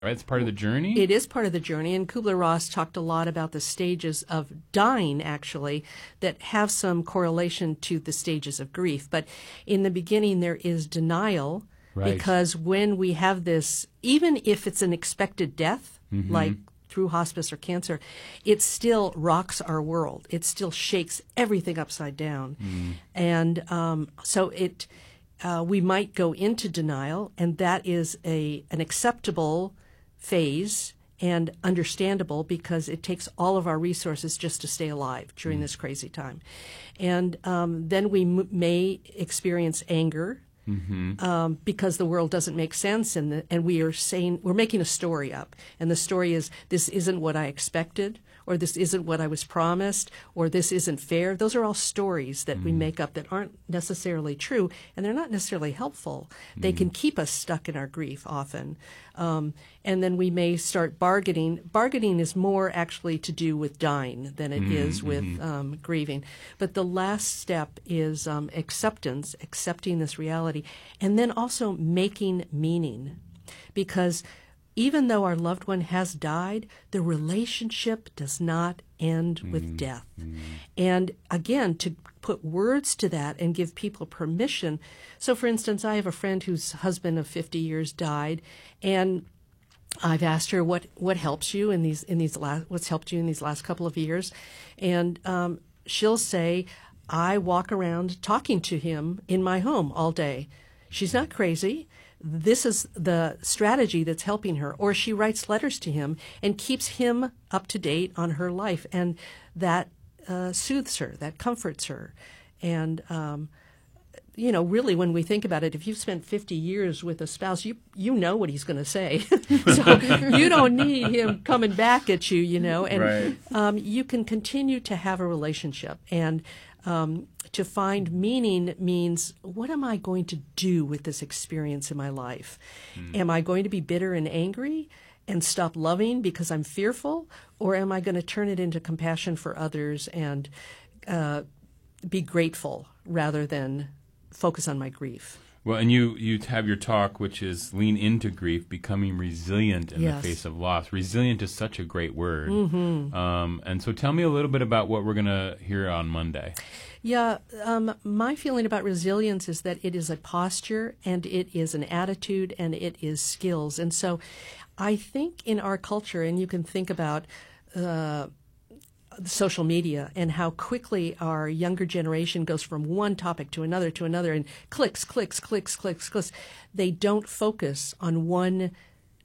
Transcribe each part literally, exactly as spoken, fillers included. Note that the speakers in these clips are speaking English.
right? It's part of the journey? It is part of the journey, and Kubler-Ross talked a lot about the stages of dying, actually, that have some correlation to the stages of grief. But in the beginning, there is denial, right. because when we have this, even if it's an expected death, mm-hmm. like through hospice or cancer, it still rocks our world. It still shakes everything upside down. Mm. And um, so it, uh, we might go into denial, and that is a an acceptable phase and understandable, because it takes all of our resources just to stay alive during mm. this crazy time. And um, then we m- may experience anger, mm-hmm. um, because the world doesn't make sense, and the, and we are saying, we're making a story up, and the story is, this isn't what I expected, or this isn't what I was promised, or this isn't fair. Those are all stories that mm. we make up that aren't necessarily true, and they're not necessarily helpful. Mm. They can keep us stuck in our grief often. Um, and then we may start bargaining. Bargaining is more actually to do with dying than it mm-hmm. is with mm-hmm. um, grieving. But the last step is um, acceptance, accepting this reality, and then also making meaning. Because even though our loved one has died, the relationship does not end mm-hmm. with death. Mm-hmm. And again, to put words to that and give people permission. So, for instance, I have a friend whose husband of fifty years died, and I've asked her what, what helps you in these in these last what's helped you in these last couple of years, and um, she'll say, I walk around talking to him in my home all day. She's not crazy. This is the strategy that's helping her. Or she writes letters to him and keeps him up to date on her life, and that uh, soothes her, that comforts her. And, um, you know, really, when we think about it, if you've spent fifty years with a spouse, you you know what he's going to say. So you don't need him coming back at you, you know. And right. um, you can continue to have a relationship. And um, to find meaning means, what am I going to do with this experience in my life? Mm. Am I going to be bitter and angry and stop loving because I'm fearful? Or am I going to turn it into compassion for others and uh, be grateful rather than focus on my grief? Well, and you, you have your talk, which is Lean Into Grief, Becoming Resilient in yes. the Face of Loss. Resilient is such a great word. Mm-hmm. Um, and so tell me a little bit about what we're going to hear on Monday. Yeah, um, my feeling about resilience is that it is a posture, and it is an attitude, and it is skills. And so I think in our culture, and you can think about uh, social media and how quickly our younger generation goes from one topic to another to another and clicks, clicks, clicks, clicks, clicks. They don't focus on one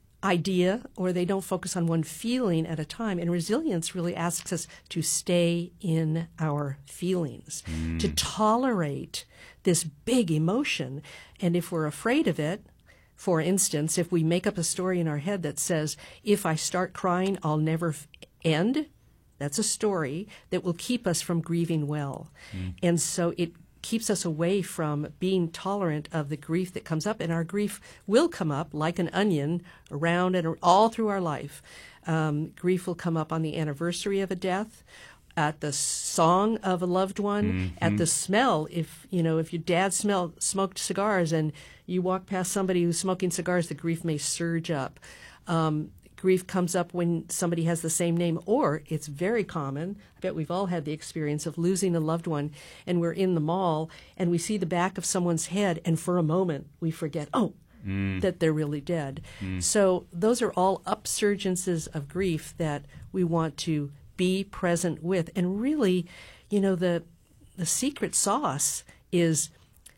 idea, or they don't focus on one feeling at a time. And resilience really asks us to stay in our feelings, mm. to tolerate this big emotion. And if we're afraid of it, for instance, if we make up a story in our head that says, if I start crying, I'll never f- end, that's a story that will keep us from grieving well. Mm. And so it keeps us away from being tolerant of the grief that comes up. And our grief will come up like an onion around and all through our life. Um, grief will come up on the anniversary of a death, at the song of a loved one, mm-hmm. at the smell. If, you know, if your dad smell, smoked cigars and you walk past somebody who's smoking cigars, the grief may surge up. Um, Grief comes up when somebody has the same name, or it's very common. I bet we've all had the experience of losing a loved one, and we're in the mall, and we see the back of someone's head, and for a moment we forget, oh, mm. that they're really dead. Mm. So those are all upsurgences of grief that we want to be present with. And really, you know, the the secret sauce is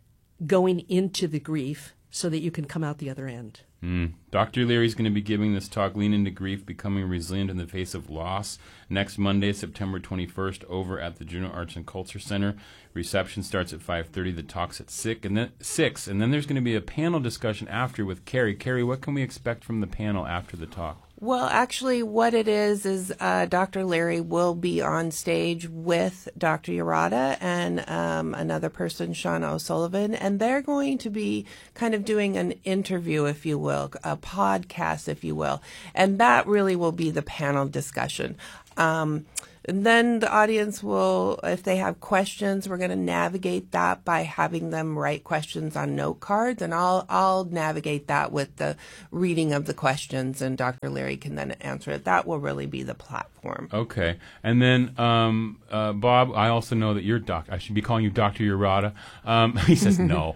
going into the grief so that you can come out the other end. Mm. Doctor Leary is going to be giving this talk, Lean Into Grief, Becoming Resilient in the Face of Loss, next Monday, September twenty-first, over at the Juneau Arts and Culture Center. Reception starts at five thirty. The talk's at six, and then six, and then there's going to be a panel discussion after with Carrie. Carrie, what can we expect from the panel after the talk? Well, actually, what it is is uh, Doctor Leary will be on stage with Doctor Urata and um, another person, Sean O'Sullivan, and they're going to be kind of doing an interview, if you will, a podcast, if you will, and that really will be the panel discussion. Um, and then the audience will, if they have questions, we're going to navigate that by having them write questions on note cards, and I'll I'll navigate that with the reading of the questions, and Doctor Leary can then answer it. That will really be the platform. Okay. And then, um, uh, Bob, I also know that you're doc. I should be calling you Doctor Urata. Um, he says no.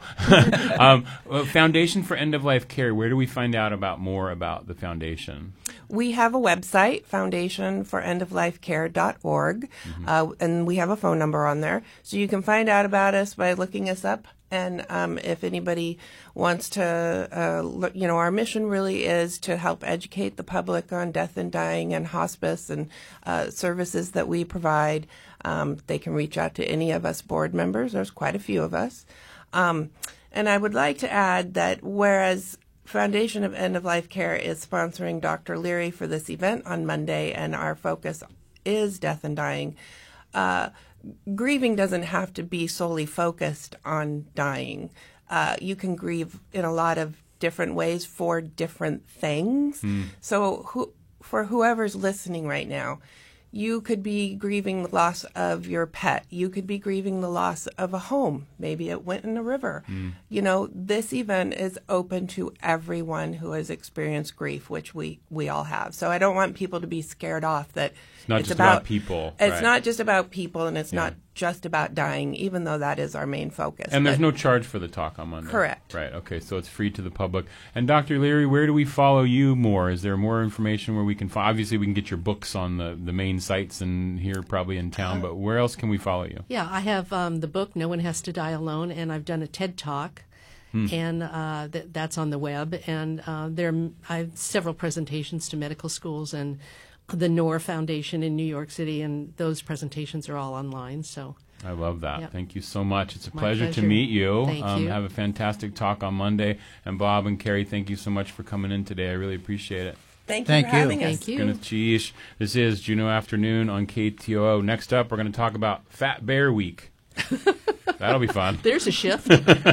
um, uh, Foundation for End of Life Care. Where do we find out about more about the foundation? We have a website, foundation for end of life care dot org, mm-hmm. uh, and we have a phone number on there. So you can find out about us by looking us up. And um, if anybody wants to, uh, look, you know, our mission really is to help educate the public on death and dying and hospice and uh, services that we provide. Um, they can reach out to any of us board members. There's quite a few of us. Um, and I would like to add that whereas Foundation of End of Life Care is sponsoring Doctor Leary for this event on Monday, and our focus is death and dying, uh, grieving doesn't have to be solely focused on dying. Uh, you can grieve in a lot of different ways for different things. Mm. So who, for whoever's listening right now, you could be grieving the loss of your pet. You could be grieving the loss of a home. Maybe it went in a river. Mm. You know, this event is open to everyone who has experienced grief, which we, we all have. So I don't want people to be scared off that it's not it's just about, about people. It's right. not just about people, and it's yeah. not just about dying, even though that is our main focus. And but, there's no charge for the talk on Monday. Correct. Right. Okay. So it's free to the public. And Doctor Leary, where do we follow you more? Is there more information where we can follow? Obviously, we can get your books on the, the main sites and here probably in town, but where else can we follow you? Yeah, I have um, the book, No One Has to Die Alone, and I've done a TED Talk. Hmm. And uh, th- that's on the web. And uh, there, I have several presentations to medical schools and the N O R Foundation in New York City, and those presentations are all online. So I love that. Yep. Thank you so much. It's a My pleasure, pleasure to meet you. Thank um, you. Have a fantastic talk on Monday. And Bob and Carrie, thank you so much for coming in today. I really appreciate it. Thank you Thank for you. having us. Thank you. Kenneth Cheesh. This is Juneau Afternoon on K T O O. Next up, we're going to talk about Fat Bear Week. That'll be fun. There's a shift.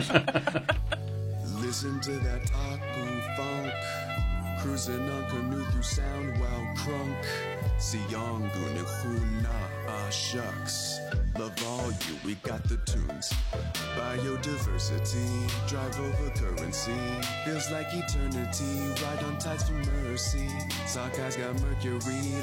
Listen to that taco funk, cruising on canoe through sound while crunk. Siyangu ni huna, ah shucks. Love all you, we got the tunes. Biodiversity, drive over currency. Feels like eternity, ride on tides for mercy. Sockeyes got mercury.